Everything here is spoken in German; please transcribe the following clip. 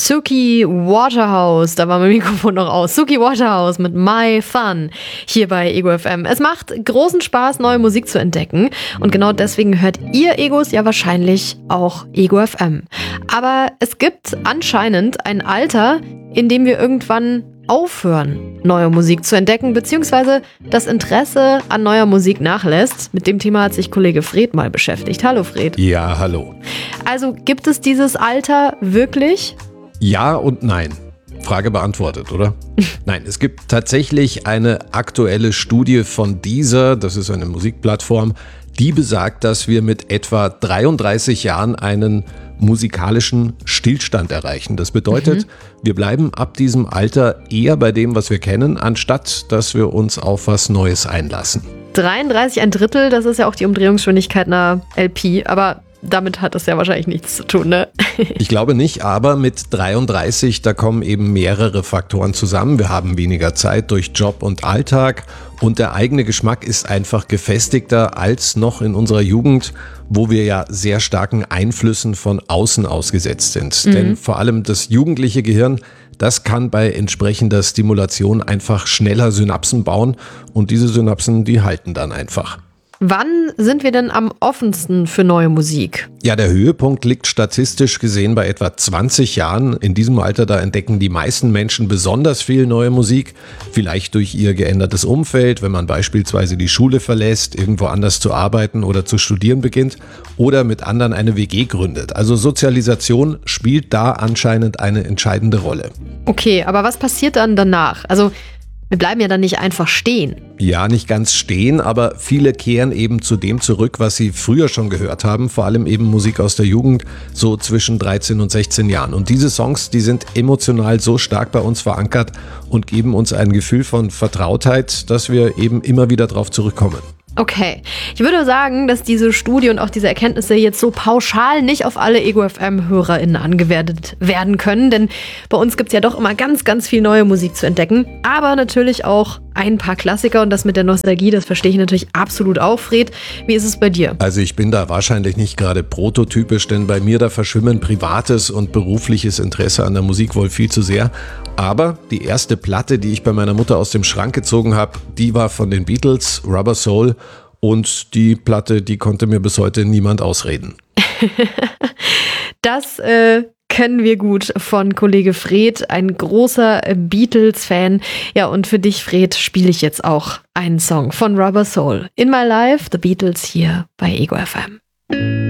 Suki Waterhouse, da war mein Mikrofon noch aus. Suki Waterhouse mit My Fun hier bei Ego FM. Es macht großen Spaß, neue Musik zu entdecken. Und genau deswegen hört ihr Egos ja wahrscheinlich auch Ego FM. Aber es gibt anscheinend ein Alter, in dem wir irgendwann aufhören, neue Musik zu entdecken, beziehungsweise das Interesse an neuer Musik nachlässt. Mit dem Thema hat sich Kollege Fred mal beschäftigt. Hallo Fred. Ja, hallo. Also gibt es dieses Alter wirklich? Ja und nein. Frage beantwortet, oder? Nein, es gibt tatsächlich eine aktuelle Studie von Deezer, das ist eine Musikplattform, die besagt, dass wir mit etwa 33 Jahren einen musikalischen Stillstand erreichen. Das bedeutet, wir bleiben ab diesem Alter eher bei dem, was wir kennen, anstatt dass wir uns auf was Neues einlassen. 33, ein Drittel, das ist ja auch die Umdrehungsgeschwindigkeit einer LP, aber damit hat das ja wahrscheinlich nichts zu tun, ne? Ich glaube nicht, aber mit 33, da kommen eben mehrere Faktoren zusammen. Wir haben weniger Zeit durch Job und Alltag und der eigene Geschmack ist einfach gefestigter als noch in unserer Jugend, wo wir ja sehr starken Einflüssen von außen ausgesetzt sind. Denn vor allem das jugendliche Gehirn, das kann bei entsprechender Stimulation einfach schneller Synapsen bauen und diese Synapsen, die halten dann einfach. Wann sind wir denn am offensten für neue Musik? Ja, der Höhepunkt liegt statistisch gesehen bei etwa 20 Jahren. In diesem Alter, da entdecken die meisten Menschen besonders viel neue Musik. Vielleicht durch ihr geändertes Umfeld, wenn man beispielsweise die Schule verlässt, irgendwo anders zu arbeiten oder zu studieren beginnt oder mit anderen eine WG gründet. Also Sozialisation spielt da anscheinend eine entscheidende Rolle. Okay, aber was passiert dann danach? Also wir bleiben ja dann nicht einfach stehen. Ja, nicht ganz stehen, aber viele kehren eben zu dem zurück, was sie früher schon gehört haben, vor allem eben Musik aus der Jugend, so zwischen 13 und 16 Jahren. Und diese Songs, die sind emotional so stark bei uns verankert und geben uns ein Gefühl von Vertrautheit, dass wir eben immer wieder drauf zurückkommen. Okay, ich würde sagen, dass diese Studie und auch diese Erkenntnisse jetzt so pauschal nicht auf alle Ego FM-HörerInnen angewendet werden können, denn bei uns gibt es ja doch immer ganz, ganz viel neue Musik zu entdecken, aber natürlich auch ein paar Klassiker und das mit der Nostalgie, das verstehe ich natürlich absolut auch. Fred, wie ist es bei dir? Also ich bin da wahrscheinlich nicht gerade prototypisch, denn bei mir da verschwimmen privates und berufliches Interesse an der Musik wohl viel zu sehr. Aber die erste Platte, die ich bei meiner Mutter aus dem Schrank gezogen habe, die war von den Beatles, Rubber Soul. Und die Platte, die konnte mir bis heute niemand ausreden. Das kennen wir gut von Kollege Fred, ein großer Beatles-Fan. Ja, und für dich, Fred, spiele ich jetzt auch einen Song von Rubber Soul. In My Life, The Beatles hier bei Ego FM.